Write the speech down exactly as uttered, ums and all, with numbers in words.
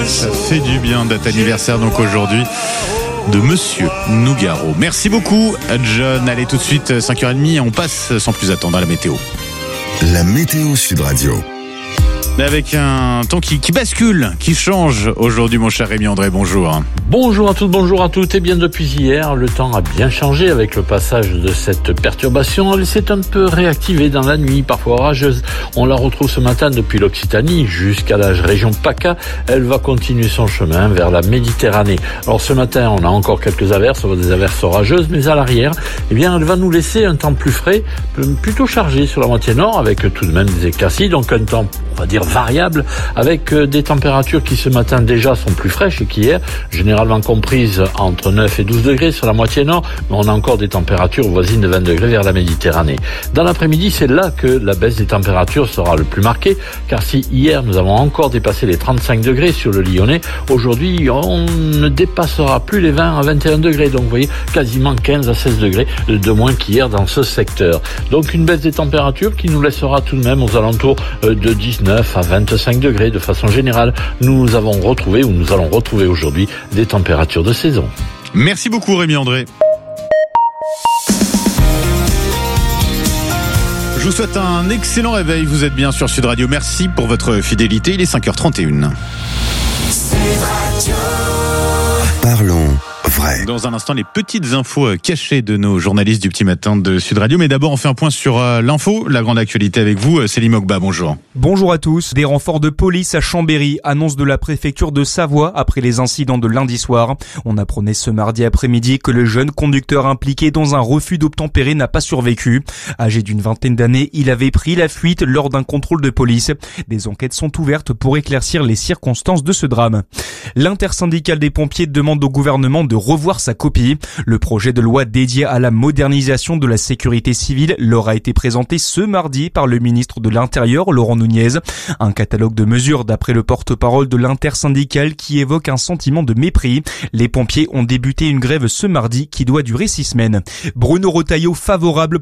Ça fait du bien, date anniversaire donc aujourd'hui de Monsieur Nougaro. Merci beaucoup John. Allez tout de suite cinq heures trente, on passe sans plus attendre à la météo. La météo Sud Radio. Avec un temps qui, qui bascule, qui change aujourd'hui, mon cher Rémi André, bonjour. Bonjour à toutes, bonjour à toutes. Et bien depuis hier, le temps a bien changé avec le passage de cette perturbation. Elle s'est un peu réactivée dans la nuit, parfois orageuse. On la retrouve ce matin depuis l'Occitanie jusqu'à la région PACA. Elle va continuer son chemin vers la Méditerranée. Alors ce matin, on a encore quelques averses, des averses orageuses, mais à l'arrière, eh bien, elle va nous laisser un temps plus frais, plutôt chargé sur la moitié nord, avec tout de même des éclaircies, donc un temps, on va dire, variable, avec des températures qui ce matin déjà sont plus fraîches qu'hier, généralement comprises entre neuf et douze degrés sur la moitié nord, mais on a encore des températures voisines de vingt degrés vers la Méditerranée. Dans l'après-midi, c'est là que la baisse des températures sera le plus marquée, car si hier nous avons encore dépassé les trente-cinq degrés sur le Lyonnais, aujourd'hui on ne dépassera plus les vingt à vingt et un degrés, donc vous voyez quasiment quinze à seize degrés de moins qu'hier dans ce secteur. Donc une baisse des températures qui nous laissera tout de même aux alentours de dix-neuf à vingt-cinq degrés de façon générale. Nous avons retrouvé ou nous allons retrouver aujourd'hui des températures de saison. Merci beaucoup Rémi André. Je vous souhaite un excellent réveil, vous êtes bien sur Sud Radio. Merci pour votre fidélité, il est cinq heures trente et une. Sud Radio. Parlons vrai. Dans un instant, les petites infos cachées de nos journalistes du Petit Matin de Sud Radio. Mais d'abord, on fait un point sur l'info, la grande actualité avec vous. Céline Mogba, bonjour. Bonjour à tous. Des renforts de police à Chambéry, annonce de la préfecture de Savoie après les incidents de lundi soir. On apprenait ce mardi après-midi que le jeune conducteur impliqué dans un refus d'obtempérer n'a pas survécu. Âgé d'une vingtaine d'années, il avait pris la fuite lors d'un contrôle de police. Des enquêtes sont ouvertes pour éclaircir les circonstances de ce drame. L'intersyndicale des pompiers demande au gouvernement de revoir sa copie. Le projet de loi dédié à la modernisation de la sécurité civile leur a été présenté ce mardi par le ministre de l'Intérieur, Laurent Nunez. Un catalogue de mesures d'après le porte-parole de l'intersyndicale qui évoque un sentiment de mépris. Les pompiers ont débuté une grève ce mardi qui doit durer six semaines. Bruno Retailleau favorable